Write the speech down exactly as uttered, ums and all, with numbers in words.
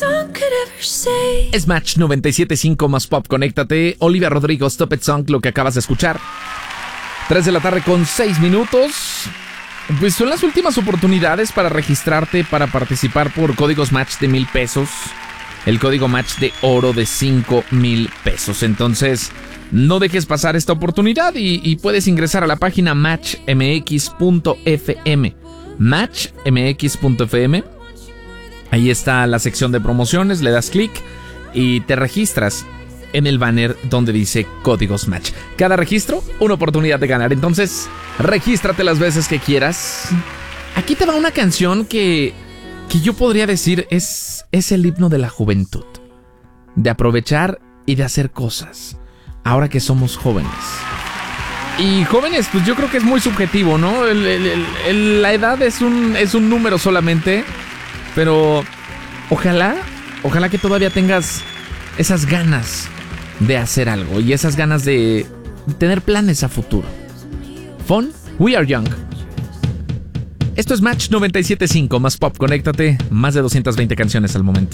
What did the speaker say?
Es Match noventa y siete punto cinco más pop, conéctate. Olivia Rodrigo, Stop It Song, lo que acabas de escuchar. tres de la tarde con seis minutos. Pues son las últimas oportunidades para registrarte para participar por códigos Match de mil pesos. El código Match de oro de cinco mil pesos. Entonces, no dejes pasar esta oportunidad y, y puedes ingresar a la página match m x punto f m. match m x punto f m. Ahí está la sección de promociones, le das clic y te registras en el banner donde dice códigos Match. Cada registro, una oportunidad de ganar. Entonces, regístrate las veces que quieras. Aquí te va una canción que, que yo podría decir es, es el himno de la juventud. De aprovechar y de hacer cosas, ahora que somos jóvenes. Y jóvenes, pues yo creo que es muy subjetivo, ¿no? El, el, el, el, la edad es un, es un número solamente. Pero ojalá, ojalá que todavía tengas esas ganas de hacer algo y esas ganas de tener planes a futuro. Fun, We Are Young. Esto es Match noventa y siete punto cinco más pop, conéctate, más de doscientas veinte canciones al momento.